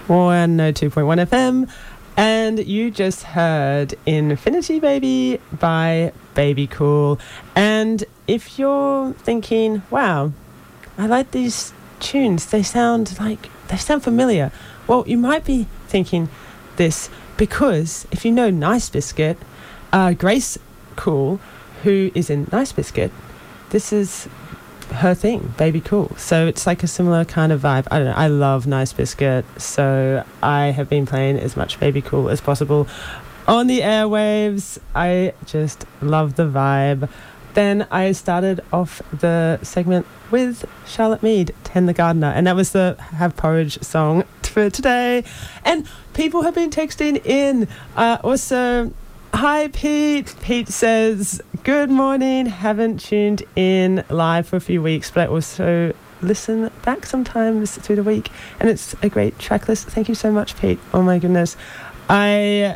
102.1 FM. And you just heard Infinity Baby by Baby Cool. And if you're thinking, wow, I like these tunes, they sound familiar. Well, you might be thinking this because if you know Nice Biscuit, Grace Cool, who is in Nice Biscuit, this is her thing, Baby Cool. So it's like a similar kind of vibe. I don't know, I love Nice Biscuit, so I have been playing as much Baby Cool as possible on the airwaves. I just love the vibe. Then I started off the segment with Charlotte Mead, Tend the Gardener, and that was the Have Porridge song for today. And people have been texting in. Also, hi Pete. Pete says, good morning, haven't tuned in live for a few weeks, but I also listen back sometimes through the week, and it's a great track list. Thank you so much, Pete. Oh my goodness. It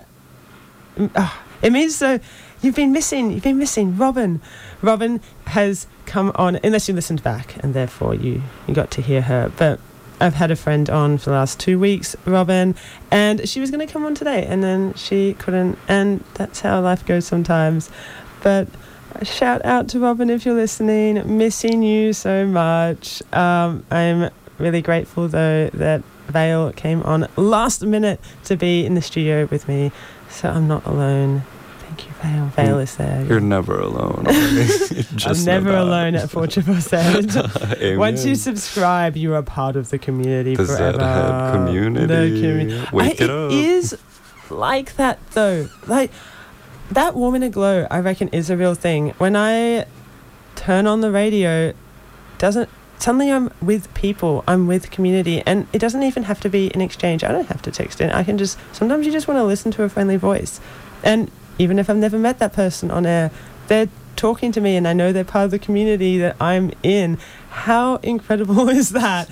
means so. You've been missing Robin. Robin has come on, unless you listened back, and therefore you got to hear her. But I've had a friend on for the last 2 weeks, Robin, and she was going to come on today, and then she couldn't, and that's how life goes sometimes. But shout out to Robin if you're listening. Missing you so much. I'm really grateful, though, that Vale came on last minute to be in the studio with me, so I'm not alone. Thank you, Vale. Vale is there. You're never alone. I'm never alone at 477. Once you subscribe, you are part of the community the forever. Zedhead community. Wake it up. It is like that, though. Like, that Woman Aglow, I reckon, is a real thing. When I turn on the radio, suddenly I'm with people, I'm with community, and it doesn't even have to be an exchange. I don't have to text in. I can sometimes you just want to listen to a friendly voice. And even if I've never met that person on air, they're talking to me and I know they're part of the community that I'm in. How incredible is that?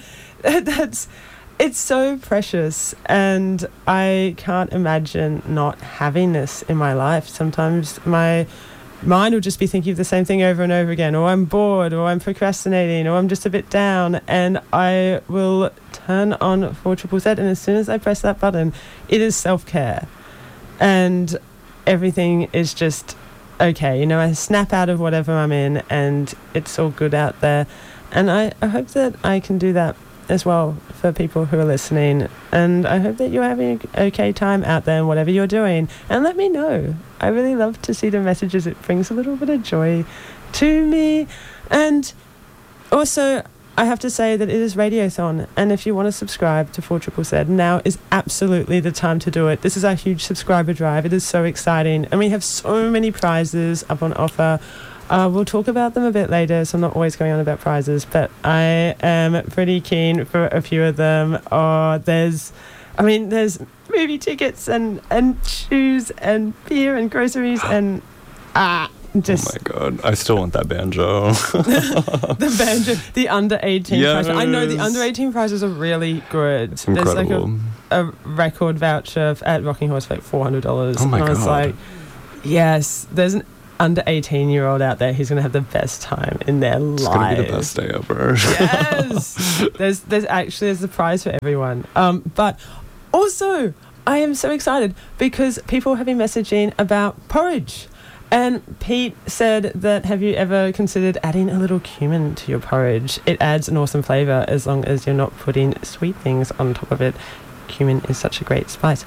It's so precious, and I can't imagine not having this in my life. Sometimes my mind will just be thinking of the same thing over and over again, or I'm bored, or I'm procrastinating, or I'm just a bit down, and I will turn on 4ZZZ, and as soon as I press that button, it is self-care. And everything is just okay. You know, I snap out of whatever I'm in and it's all good out there. And I hope that I can do that as well for people who are listening. And I hope that you're having an okay time out there in whatever you're doing. And let me know. I really love to see the messages. It brings a little bit of joy to me. And also, I have to say that it is Radiothon, and if you want to subscribe to 4ZZZ, now is absolutely the time to do it. This is our huge subscriber drive. It is so exciting, and we have so many prizes up on offer. We'll talk about them a bit later, so I'm not always going on about prizes, but I am pretty keen for a few of them. There's movie tickets and shoes and beer and groceries and oh my god, I still want that banjo. The banjo, the under 18 yes. prize. I know the under 18 prizes are really good. It's incredible. There's like a record voucher at Rocking Horse for like $400. Oh my god. I was like, yes, there's an under 18-year-old out there who's going to have the best time in their life. It's going to be the best day ever. Yes. there's the prize for everyone. But also, I am so excited because people have been messaging about porridge. And Pete said that, have you ever considered adding a little cumin to your porridge? It adds an awesome flavour as long as you're not putting sweet things on top of it. Cumin is such a great spice.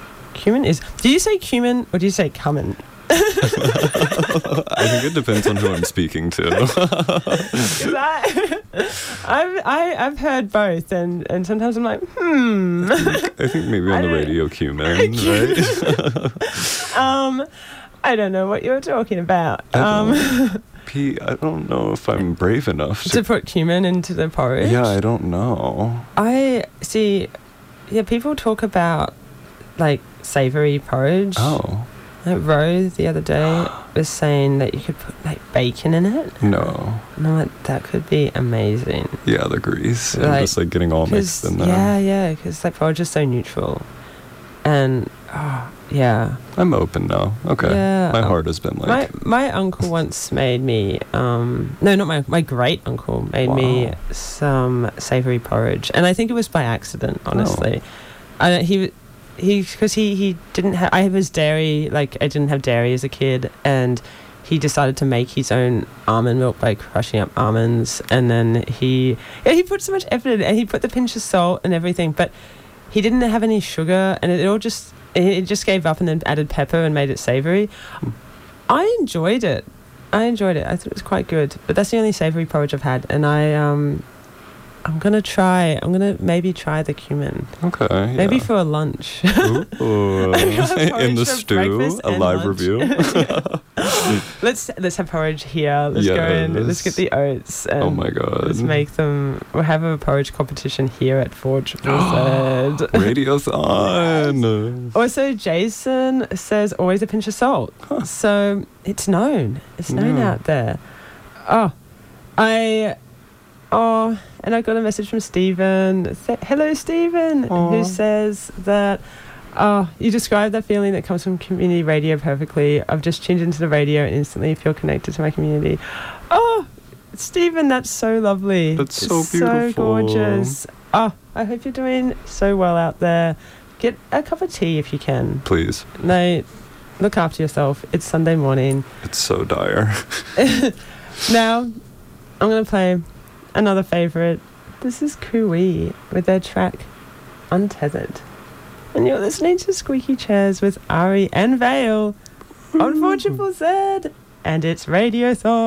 Do you say cumin or do you say cumin? I think it depends on who I'm speaking to. I've heard both, and sometimes I'm like, I think maybe on the radio cumin, right? I don't know what you're talking about. Pete, I don't know if I'm brave enough to put cumin into the porridge. Yeah, I don't know. I see. Yeah, people talk about like savoury porridge. Oh. Like Rose the other day was saying that you could put like bacon in it. No. And I'm like, that could be amazing. Yeah, the grease. And just like getting all mixed in there. Yeah, because like porridge is so neutral. And yeah. I'm open now. Okay. Yeah. My heart has been like... My uncle once made me... no, not my great uncle made me some savoury porridge. And I think it was by accident, honestly. he because he didn't have. I was dairy. Like I didn't have dairy as a kid, and he decided to make his own almond milk by crushing up almonds, and then he put so much effort in it, and he put the pinch of salt and everything, but he didn't have any sugar, and it just gave up, and then added pepper and made it savoury. I enjoyed it. I thought it was quite good, but that's the only savoury porridge I've had, and I'm gonna maybe try the cumin. Okay. Maybe yeah. for a lunch. Ooh. In the stew, a live review. Let's have porridge here. Let's go in. Let's get the oats. And Oh my god. let's make them. We'll have a porridge competition here at 433rd. Radiothon. Also, Jason says always a pinch of salt. So it's known. It's known out there. And I got a message from Stephen. Hello, Stephen, who says that, you described that feeling that comes from community radio perfectly. I've just tuned into the radio and instantly feel connected to my community. Oh, Stephen, that's so lovely. That's so It's beautiful. so gorgeous. I hope you're doing so well out there. Get a cup of tea if you can. Please. No, look after yourself. It's Sunday morning. It's so dire. Now, I'm going to play another favourite. This is Kui with their track Untethered. And you're listening to Squeaky Chairs with Ari and Vale on 4ZZZ. And it's Radiothon.